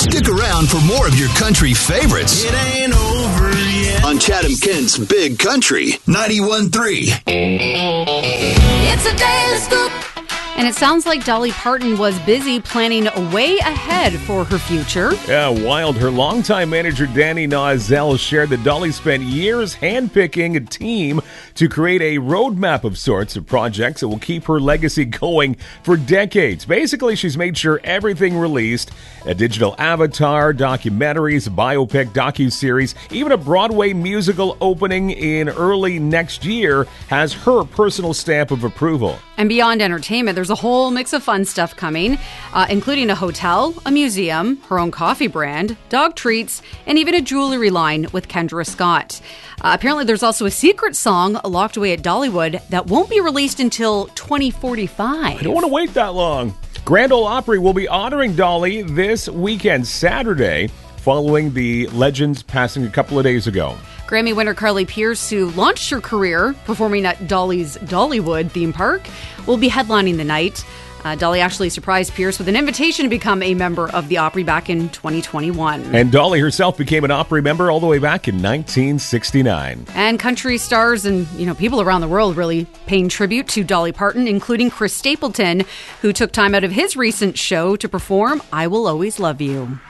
Stick around for more of your country favorites. It ain't over yet. On Chatham Kent's Big Country 91.3. It's a daily scoop. And it sounds like Dolly Parton was busy planning way ahead for her future. Yeah, wild. Her longtime manager, Danny Nozzell, shared that Dolly spent years handpicking a team to create a roadmap of sorts of projects that will keep her legacy going for decades. Basically, she's made sure everything released, a digital avatar, documentaries, a biopic, docuseries, even a Broadway musical opening in early next year, has her personal stamp of approval. And beyond entertainment, there's a whole mix of fun stuff coming, including a hotel, a museum, her own coffee brand, dog treats, and even a jewelry line with Kendra Scott. Apparently, there's also a secret song locked away at Dollywood that won't be released until 2045. I don't want to wait that long. Grand Ole Opry will be honoring Dolly this weekend, Saturday, following the legend's passing a couple of days ago. Grammy winner Carly Pearce, who launched her career performing at Dolly's Dollywood theme park, will be headlining the night. Dolly actually surprised Pearce with an invitation to become a member of the Opry back in 2021. And Dolly herself became an Opry member all the way back in 1969. And country stars and, people around the world really paying tribute to Dolly Parton, including Chris Stapleton, who took time out of his recent show to perform I Will Always Love You.